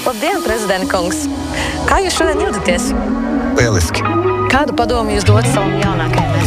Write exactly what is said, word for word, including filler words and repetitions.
Labdien, prezidenta kungs! Kā jūs šodien jūtaties? Lieliski! Kādu padomu jūs dodat savam jaunākajam